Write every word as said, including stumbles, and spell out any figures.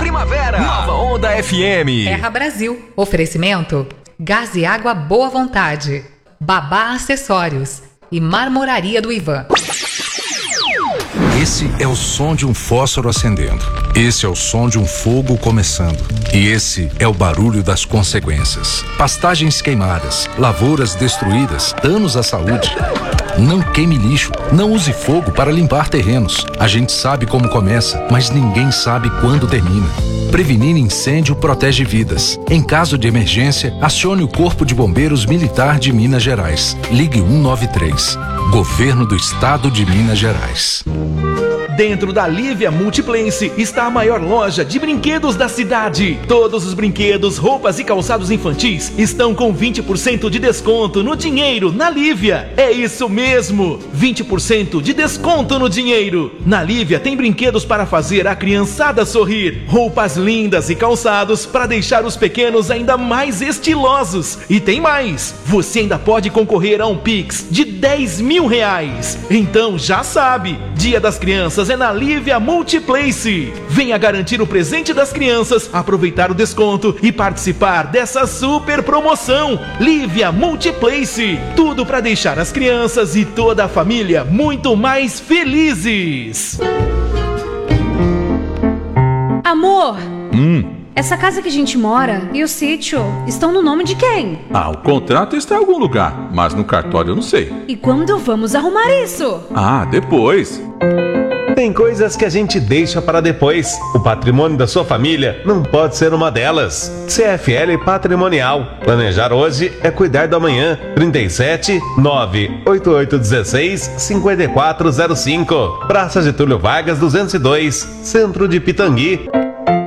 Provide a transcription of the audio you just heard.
primavera. Nova Onda F M. Terra Brasil. Oferecimento: Gás e Água Boa Vontade, Babá Acessórios e Marmoraria do Ivan. Esse é o som de um fósforo acendendo. Esse é o som de um fogo começando. E esse é o barulho das consequências. Pastagens queimadas, lavouras destruídas, danos à saúde. Não queime lixo, não use fogo para limpar terrenos. A gente sabe como começa, mas ninguém sabe quando termina. Prevenir incêndio protege vidas. Em caso de emergência, acione o Corpo de Bombeiros Militar de Minas Gerais. Ligue um nove três. Governo do Estado de Minas Gerais. Dentro da Lívia Multiplace está a maior loja de brinquedos da cidade. Todos os brinquedos, roupas e calçados infantis estão com vinte por cento de desconto no dinheiro na Lívia. É isso mesmo, vinte por cento de desconto no dinheiro. Na Lívia tem brinquedos para fazer a criançada sorrir, roupas lindas e calçados para deixar os pequenos ainda mais estilosos. E tem mais, você ainda pode concorrer a um Pix de dez mil reais. Então já sabe, Dia das Crianças é na Lívia Multiplace. Venha garantir o presente das crianças, aproveitar o desconto e participar dessa super promoção. Lívia Multiplace, tudo para deixar as crianças e toda a família muito mais felizes. Amor, Hum. essa casa que a gente mora e o sítio estão no nome de quem? Ah, o contrato está em algum lugar, mas no cartório eu não sei. E quando vamos arrumar isso? Ah, depois. Tem coisas que a gente deixa para depois. O patrimônio da sua família não pode ser uma delas. C F L Patrimonial. Planejar hoje é cuidar do amanhã. trinta e sete, nove oito oito um seis, cinco quatro zero cinco. Praça Getúlio Vargas duzentos e dois, Centro de Pitangui.